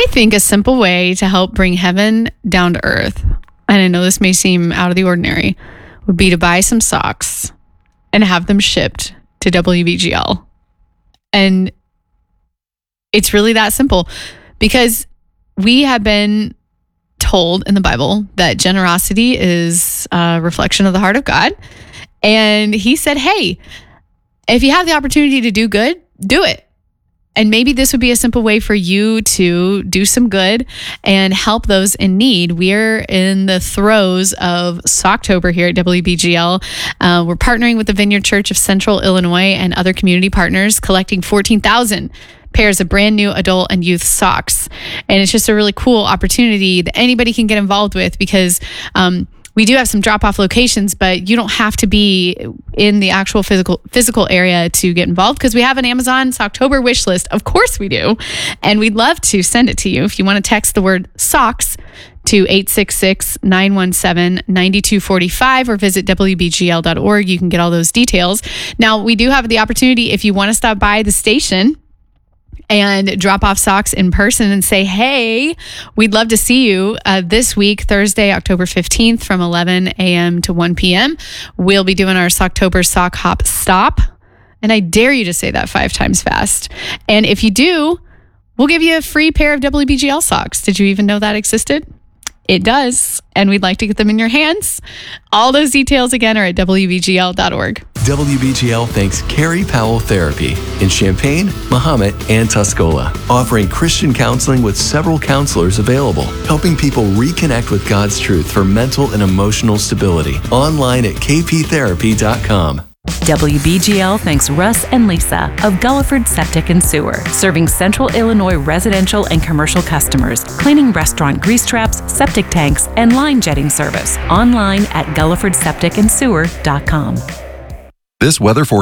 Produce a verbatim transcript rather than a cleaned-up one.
think a simple way to help bring heaven down to earth, and I know this may seem out of the ordinary, would be to buy some socks and have them shipped to W B G L. And it's really that simple, because we have been told in the Bible that generosity is a reflection of the heart of God. And he said, hey, if you have the opportunity to do good, do it. And maybe this would be a simple way for you to do some good and help those in need. We're in the throes of Socktober here at W B G L. Uh, we're partnering with the Vineyard Church of Central Illinois and other community partners, collecting fourteen thousand pairs of brand new adult and youth socks. And it's just a really cool opportunity that anybody can get involved with, because um, we do have some drop-off locations, but you don't have to be in the actual physical physical area to get involved, because we have an Amazon Socktober wish list. Of course we do. And we'd love to send it to you. If you want to text the word socks to eight six six, nine one seven, nine two four five or visit W B G L dot org, you can get all those details. Now, we do have the opportunity, if you want to stop by the station and drop off socks in person and say, hey, we'd love to see you uh, this week, Thursday, October fifteenth from eleven a.m. to one p.m. We'll be doing our Socktober Sock Hop Stop. And I dare you to say that five times fast. And if you do, we'll give you a free pair of W B G L socks. Did you even know that existed? It does. And we'd like to get them in your hands. All those details, again, are at W B G L dot org. W B G L thanks Carrie Powell Therapy in Champaign, Mahomet, and Tuscola, offering Christian counseling with several counselors available, helping people reconnect with God's truth for mental and emotional stability. Online at k p therapy dot com. W B G L thanks Russ and Lisa of Gulliford Septic and Sewer, serving Central Illinois residential and commercial customers, cleaning restaurant grease traps, septic tanks, and line jetting service. Online at gulliford septic and sewer dot com. This weather forecast